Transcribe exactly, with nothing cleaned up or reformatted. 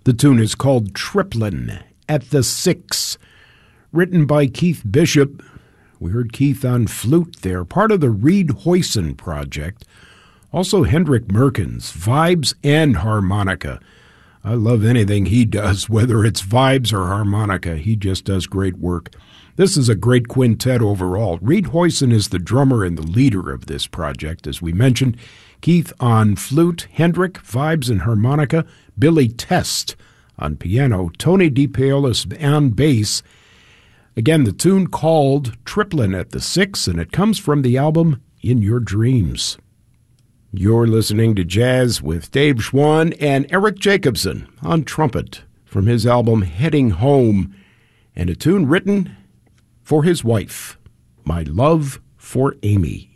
The tune is called Triplin at the Six, written by Keith Bishop. We heard Keith on flute there, part of the Reed Hoyson project. Also Hendrik Merkens, vibes and harmonica. I love anything he does, whether it's vibes or harmonica. He just does great work. This is a great quintet overall. Reed Hoyson is the drummer and the leader of this project, as we mentioned. Keith on flute, Hendrik, vibes and harmonica, Billy Test on piano, Tony DePaolis on bass. Again, the tune called Triplin at the Six, and it comes from the album In Your Dreams. You're listening to Jazz with Dave Schwann and Eric Jacobson on trumpet from his album Heading Home, and a tune written for his wife, My Love for Amy.